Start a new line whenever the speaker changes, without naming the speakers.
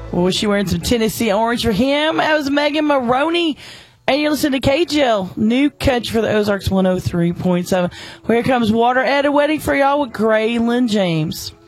Well, she wearing some Tennessee orange for him. That was Megan Maroney. And you're listening to KGL, new catch for the Ozarks 103.7. Here comes Water at a Wedding for y'all with Graylin James.